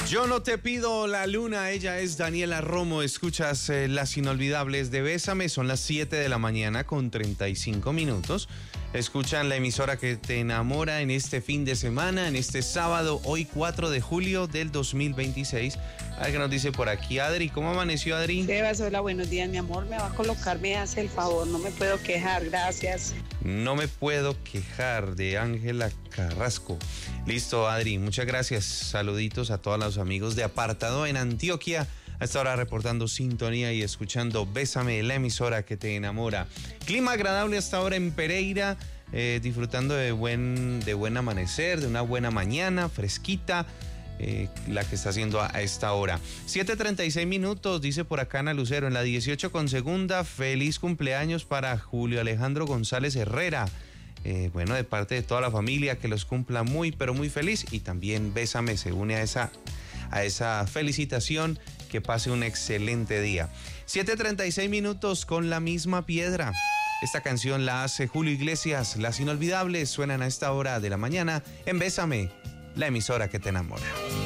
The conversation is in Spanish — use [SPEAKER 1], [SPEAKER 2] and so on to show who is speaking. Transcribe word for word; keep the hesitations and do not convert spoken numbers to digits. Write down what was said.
[SPEAKER 1] Yo no te pido la luna, ella es Daniela Romo. Escuchas eh, Las Inolvidables de Bésame, son las siete de la mañana con treinta y cinco minutos. Escuchan la emisora que te enamora en este fin de semana, en este sábado, hoy cuatro de julio del dos mil veintiséis. A ver qué nos dice por aquí Adri. ¿Cómo amaneció Adri?
[SPEAKER 2] Sebas, hola, buenos días, mi amor. Me va a colocar, me hace el favor, no me puedo quejar, gracias.
[SPEAKER 1] No me puedo quejar, de Ángela Carrasco. Listo, Adri, muchas gracias. Saluditos a todos los amigos de Apartado en Antioquia. A esta hora reportando sintonía y escuchando Bésame, la emisora que te enamora. Clima agradable hasta ahora en Pereira, eh, disfrutando de buen, de buen amanecer, de una buena mañana, fresquita. Eh, la que está haciendo a, a esta hora. siete treinta y seis minutos, dice por acá Ana Lucero, en la dieciocho con segunda, feliz cumpleaños para Julio Alejandro González Herrera. Eh, bueno, de parte de toda la familia, que los cumpla muy, pero muy feliz. Y también Bésame se une a esa, a esa felicitación. Que pase un excelente día. siete treinta y seis minutos con La Misma Piedra. Esta canción la hace Julio Iglesias. Las Inolvidables suenan a esta hora de la mañana en Bésame, la emisora que te enamora.